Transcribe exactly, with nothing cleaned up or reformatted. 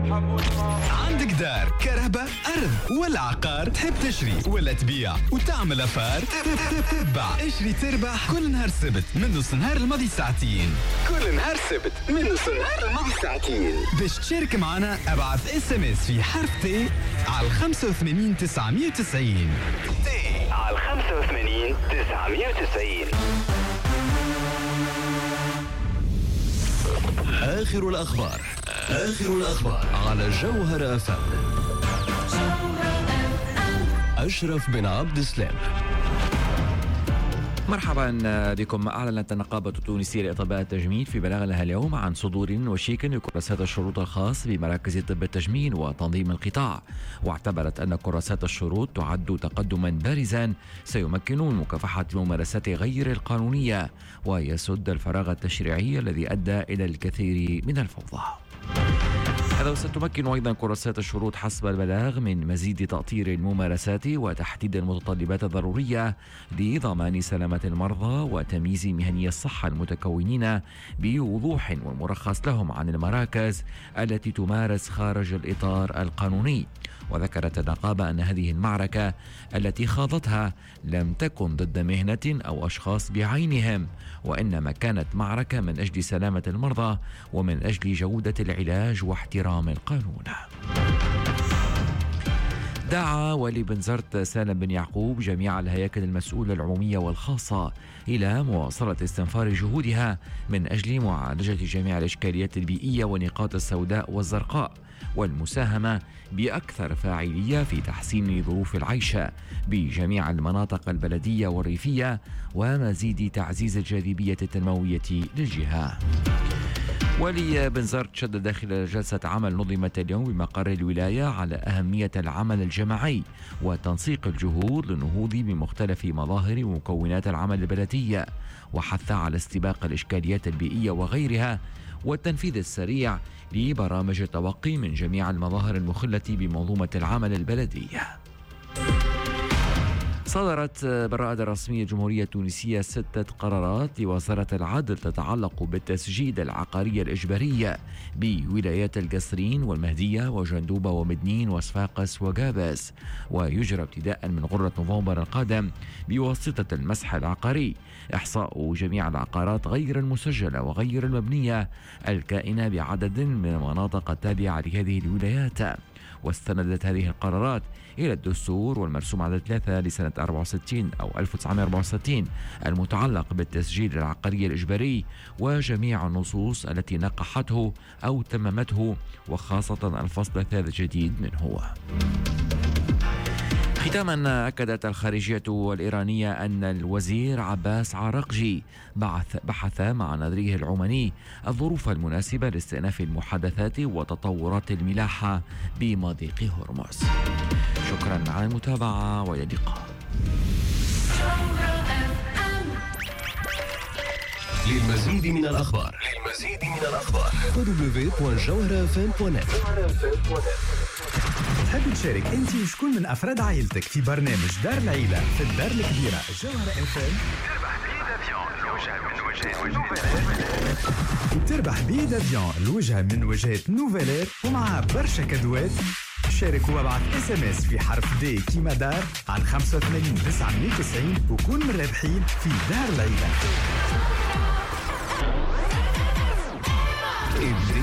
عندك دار كهرباء أرض ولا عقار تحب تشري ولا تبيع وتعمل أفار؟ تبع اشري تربح كل نهار سبت من نص نهار الماضي ساعتين. كل نهار سبت من نص نهار الماضي ساعتين. باش تشارك معنا ابعث اس ام اس في حرف تي على خمسة وثمانين تسعمية وتسعين تي على خمسة وثمانين تسعمية وتسعين. آخر الأخبار آخر الأخبار على جوهر أف أم. أشرف بن عبد السلام. مرحبا بكم. أعلنت النقابة التونسية لأطباء التجميل في بلاغ لها اليوم عن صدور وشيك لكراسات الشروط الخاص بمراكز طب التجميل وتنظيم القطاع، واعتبرت أن كراسات الشروط تعد تقدما بارزا سيمكن من مكافحة الممارسات غير القانونية ويسد الفراغ التشريعي الذي أدى إلى الكثير من الفوضى. هذا ستمكن أيضا كراسات الشروط حسب البلاغ من مزيد تأطير الممارسات وتحديد المتطلبات الضرورية لضمان سلامة المرضى وتمييز مهني الصحة المتكونين بوضوح والمرخص لهم عن المراكز التي تمارس خارج الإطار القانوني. وذكرت النقابة أن هذه المعركة التي خاضتها لم تكن ضد مهنة أو أشخاص بعينهم، وإنما كانت معركة من أجل سلامة المرضى ومن أجل جودة العلاج واحترام القانون. دعا ولي بنزرت سالم بن يعقوب جميع الهياكل المسؤولة العمومية والخاصة إلى مواصلة استنفار جهودها من أجل معالجة جميع الإشكاليات البيئية والنقاط السوداء والزرقاء، والمساهمة بأكثر فاعلية في تحسين ظروف العيش بجميع المناطق البلدية والريفية ومزيد تعزيز الجاذبية التنموية للجهة. ولي بنزرت شدد داخل جلسة عمل نظمت اليوم بمقر الولاية على أهمية العمل الجماعي وتنسيق الجهود للنهوض بمختلف مظاهر ومكونات العمل البلدي، وحث على استباق الإشكاليات البيئية وغيرها والتنفيذ السريع لبرامج التوقي من جميع المظاهر المخلة بمنظومة العمل البلدية. صدرت بالرائد الرسمي الجمهورية التونسية ستة قرارات لوزارة العدل تتعلق بالتسجيل العقاري الإجباري بولايات القصرين والمهدية وجندوبة ومدنين وصفاقس وقابس، ويجرى ابتداء من غرة نوفمبر القادم بواسطة المسح العقاري إحصاء جميع العقارات غير المسجلة وغير المبنية الكائنة بعدد من المناطق التابعة لهذه الولايات. واستندت هذه القرارات إلى الدستور والمرسوم على ثلاثة لسنة أربعة وستين أو ألف وتسعمائة وأربعة وستين المتعلق بالتسجيل العقاري الإجباري وجميع النصوص التي نقحته أو تممته، وخاصة الفصل الثالث الجديد منه. ختاما، أكدت الخارجية الإيرانية أن الوزير عباس عراقجي بحث, بحث مع نظيره العماني الظروف المناسبة لاستئناف المحادثات وتطورات الملاحة بمضيق هرمز. شكرا على المتابعة وإلى اللقاء. للمزيد من الأخبار للمزيد من الأخبار دبليو دبليو دوت جوهر اف ام دوت نت. تحب تشارك انت وشكون من افراد عائلتك في برنامج دار العيلة في الدار الكبيرة جوهر اف ام؟ تربح بي دافيون لوجهة من وجهات نوفيلير ومعها برشا كادوات. شارك وابعث اس ام اس في حرف دي كيما دار على خمسة وثمانين تسعمية وتسعين وكون من الرابحين في دار العيلة.